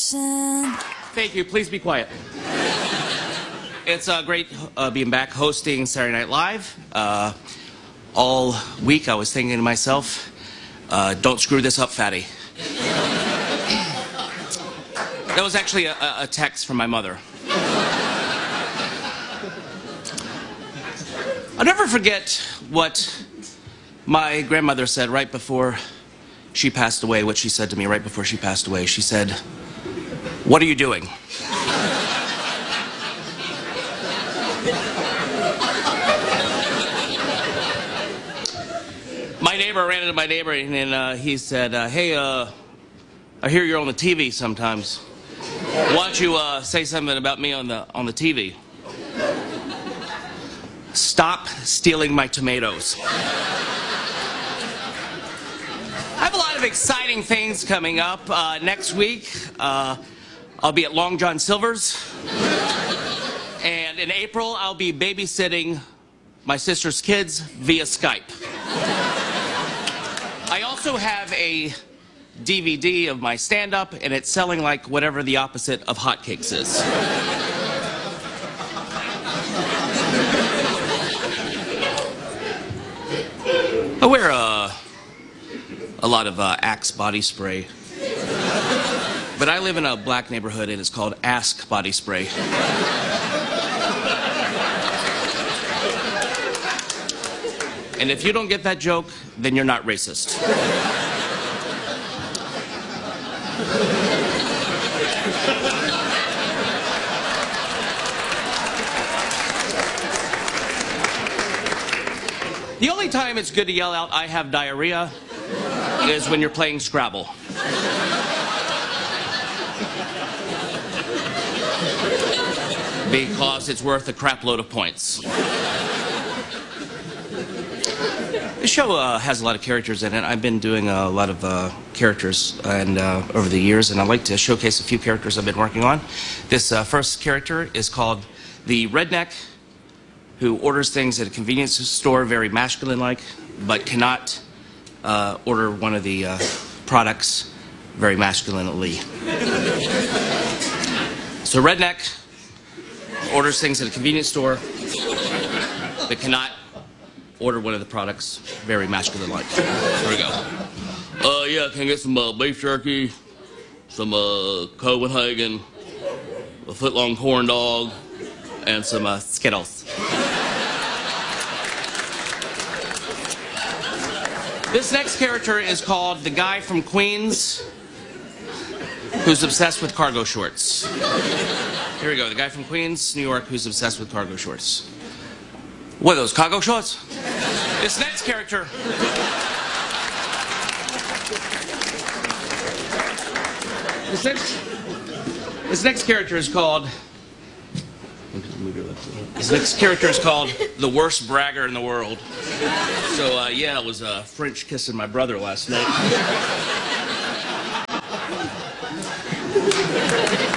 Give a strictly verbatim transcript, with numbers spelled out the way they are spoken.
passion. Thank you. Please be quiet. It's uh, great uh, being back hosting Saturday Night Live. Uh, all week I was thinking to myself, uh, don't screw this up, fatty. That was actually a, a text from my mother. I'll never forget what my grandmother said right before she passed away, what she said to me right before she passed away. She said, "What are you doing?" My neighbor ran into my neighbor and uh, he said, uh, hey, uh, I hear you're on the T V sometimes. Why don't you uh, say something about me on the, on the T V? Stop stealing my tomatoes. I have a lot of exciting things coming up. Uh, next week, uh, I'll be at Long John Silver's. And in April, I'll be babysitting my sister's kids via Skype. I also have a D V D of my stand-up, and it's selling like whatever the opposite of hotcakes is. I wear uh, a lot of uh, Axe body spray. But I live in a black neighborhood, and it's called Ask Body Spray. And if you don't get that joke, then you're not racist. The only time it's good to yell out, "I have diarrhea," is when you're playing Scrabble. Because it's worth a crap load of points. The show uh, has a lot of characters in it. I've been doing a lot of uh, characters and uh, over the years, and I'd like to showcase a few characters I've been working on. This uh, first character is called the redneck who orders things at a convenience store, very masculine-like, but cannot uh, order one of the uh, products very masculinely. So redneck orders things at a convenience store, but cannot order one of the products very masculine-like. Here we go. Uh, yeah, can I get some uh, beef jerky, some uh, Copenhagen, a foot-long corn dog, and some uh, Skittles. This next character is called the guy from Queens who's obsessed with cargo shorts. Here we go, the guy from Queens, New York, who's obsessed with cargo shorts. What are those, cargo shorts? This next character... This next... This next character is called... This next character is called the worst bragger in the world. So, uh, yeah, I was uh, French kissing my brother last night.